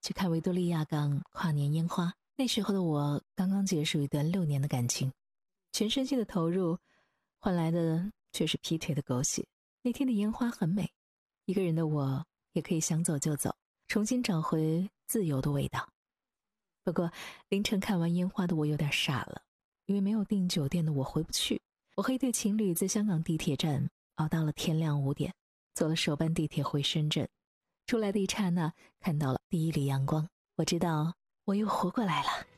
去看维多利亚港跨年烟花。那时候的我刚刚结束一段6年的感情，全身心的投入换来的却是劈腿的狗血。那天的烟花很美，一个人的我也可以想走就走，重新找回自由的味道。不过凌晨看完烟花的我有点傻了，因为没有订酒店的我回不去。我和一对情侣在香港地铁站熬到了天亮5点，坐了首班地铁回深圳。出来的一刹那，看到了第一缕阳光，我知道我又活过来了。